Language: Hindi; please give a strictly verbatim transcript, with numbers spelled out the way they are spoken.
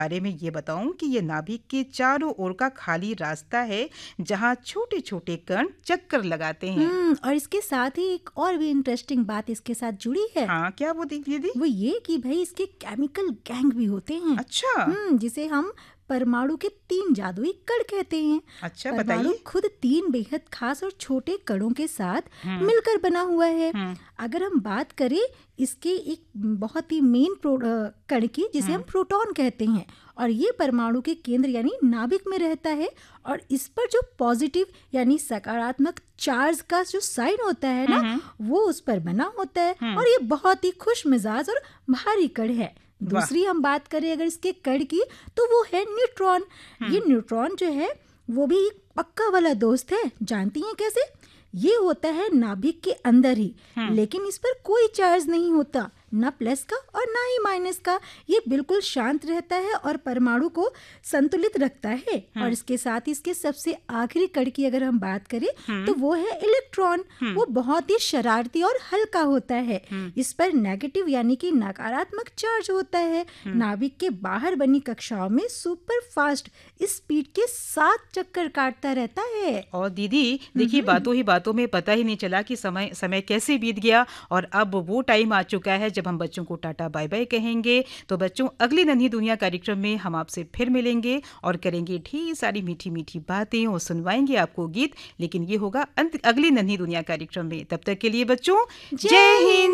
बारे में ये बताऊं कि ये नाभिक के चारों ओर का खाली रास्ता है जहां छोटे-छोटे कण चक्कर लगाते हैं। हम्म और इसके साथ ही एक और भी इंटरेस्टिंग बात इसके साथ जुड़ी है। हाँ, क्या वो दी- दीदी? वो ये कि भाई इसके केमिकल गैंग भी होते हैं। अच्छा। हम्म जिसे हम परमाणु के तीन जादुई कण कहते हैं। अच्छा, परमाणु बताइए। खुद तीन बेहद खास और छोटे कणों के साथ हम्म। मिलकर बना हुआ है। हम्म। अगर हम बात करें इसके एक बहुत ही मेन कण की, जिसे हम प्रोटॉन कहते हैं, और ये परमाणु के केंद्र यानी नाभिक में रहता है, और इस पर जो पॉजिटिव यानी सकारात्मक चार्ज का जो साइन होता है ना, वो उस पर बना होता है, और ये बहुत ही खुश मिजाज और भारी कण है। दूसरी हम बात करें अगर इसके कण की, तो वो है न्यूट्रॉन। ये न्यूट्रॉन जो है वो भी एक पक्का वाला दोस्त है। जानती हैं कैसे? ये होता है नाभिक के अंदर ही, लेकिन इस पर कोई चार्ज नहीं होता, ना प्लस का और ना ही माइनस का। ये बिल्कुल शांत रहता है और परमाणु को संतुलित रखता है। और इसके साथ ही इसके सबसे आखिरी कण की अगर हम बात करें, तो वो है इलेक्ट्रॉन। वो बहुत ही शरारती और हल्का होता है। इस पर नेगेटिव यानी कि नकारात्मक चार्ज होता है। नाभिक के बाहर बनी कक्षाओं में सुपर फास्ट स्पीड के साथ चक्कर काटता रहता है। और दीदी देखिए, बातों ही बातों में पता ही नहीं चला कि समय समय कैसे बीत गया, और अब वो टाइम आ चुका है जब हम बच्चों को टाटा बाय बाय कहेंगे। तो बच्चों, अगली नन्ही दुनिया कार्यक्रम में हम आपसे फिर मिलेंगे और करेंगे ढेर सारी मीठी मीठी बातें और सुनवाएंगे आपको गीत, लेकिन ये होगा अंत अगली नन्ही दुनिया कार्यक्रम में। तब तक के लिए बच्चों, जय हिंद।